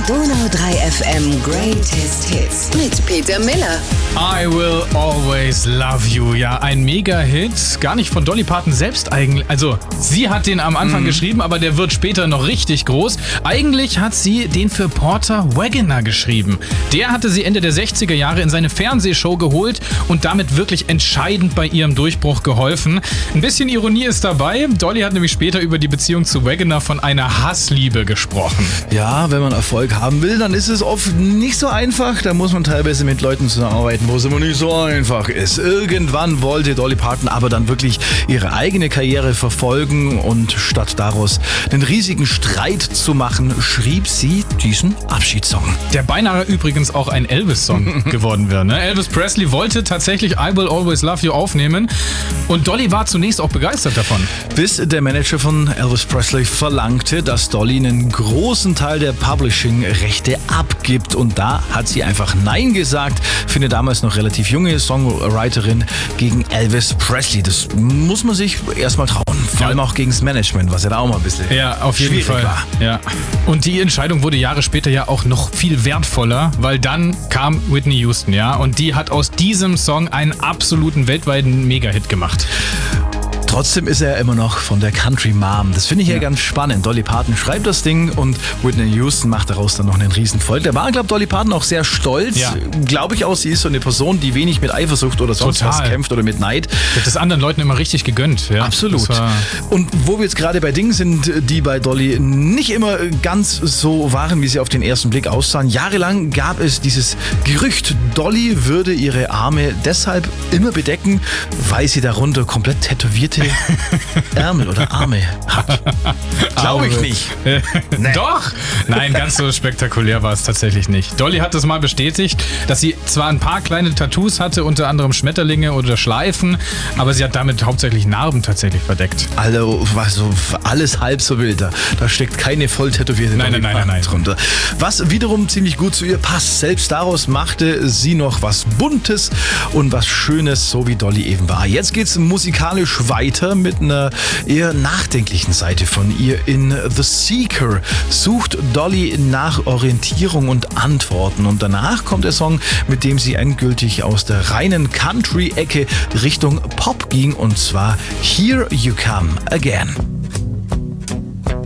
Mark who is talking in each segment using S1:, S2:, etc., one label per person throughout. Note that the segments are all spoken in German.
S1: Donau 3 FM Greatest Hits mit Peter Miller.
S2: I Will Always Love You. Ja, ein Mega-Hit. Gar nicht von Dolly Parton selbst eigentlich. Also, sie hat den am Anfang geschrieben, aber der wird später noch richtig groß. Eigentlich hat sie den für Porter Wagoner geschrieben. Der hatte sie Ende der 60er Jahre in seine Fernsehshow geholt und damit wirklich entscheidend bei ihrem Durchbruch geholfen. Ein bisschen Ironie ist dabei. Dolly hat nämlich später über die Beziehung zu Wagoner von einer Hassliebe gesprochen.
S3: Ja, wenn man Erfolg haben will, dann ist es oft nicht so einfach. Da muss man teilweise mit Leuten zusammenarbeiten, wo es immer nicht so einfach ist. Irgendwann wollte Dolly Parton aber dann wirklich ihre eigene Karriere verfolgen und statt daraus einen riesigen Streit zu machen, schrieb sie diesen Abschiedssong.
S2: Der beinahe übrigens auch ein Elvis-Song geworden wäre. Ne? Elvis Presley wollte tatsächlich I Will Always Love You aufnehmen und Dolly war zunächst auch begeistert davon.
S3: Bis der Manager von Elvis Presley verlangte, dass Dolly einen großen Teil der Publishing-Rechte abgibt und da hat sie einfach Nein gesagt für eine damals noch relativ junge Songwriterin gegen Elvis Presley. Das muss man sich erstmal trauen. Vor allem auch gegen das Management, was ja da auch mal ein bisschen
S2: auf jeden
S3: schwierig
S2: Fall
S3: war.
S2: Ja. Und die Entscheidung wurde Jahre später ja auch noch viel wertvoller, weil dann kam Whitney Houston, ja, und die hat aus diesem Song einen absoluten weltweiten Mega-Hit gemacht.
S3: Trotzdem ist er immer noch von der Country Mom. Das finde ich ja ganz spannend. Dolly Parton schreibt das Ding und Whitney Houston macht daraus dann noch einen Riesenvolk. Da war, glaube ich, Dolly Parton auch sehr stolz.
S2: Ja.
S3: Glaube ich auch, sie ist so eine Person, die wenig mit Eifersucht oder sonst was kämpft oder mit Neid.
S2: Ich habe das anderen Leuten immer richtig gegönnt. Ja.
S3: Absolut. Und wo wir jetzt gerade bei Dingen sind, die bei Dolly nicht immer ganz so waren, wie sie auf den ersten Blick aussahen. Jahrelang gab es dieses Gerücht, Dolly würde ihre Arme deshalb immer bedecken, weil sie darunter komplett tätowierte Ärmel oder Arme hat. Glaube ich nicht.
S2: Nee. Doch! Nein, ganz so spektakulär war es tatsächlich nicht. Dolly hat es mal bestätigt, dass sie zwar ein paar kleine Tattoos hatte, unter anderem Schmetterlinge oder Schleifen, aber sie hat damit hauptsächlich Narben tatsächlich verdeckt.
S3: Also, alles halb so wild. Da steckt keine voll tätowierte
S2: Nein.
S3: drunter. Was wiederum ziemlich gut zu ihr passt. Selbst daraus machte sie noch was Buntes und was Schönes, so wie Dolly eben war. Jetzt geht's musikalisch weiter mit einer eher nachdenklichen Seite von ihr. In The Seeker sucht Dolly nach Orientierung und Antworten und danach kommt der Song, mit dem sie endgültig aus der reinen Country-Ecke Richtung Pop ging und zwar Here You Come Again.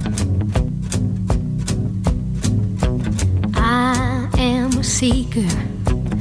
S4: I am a seeker.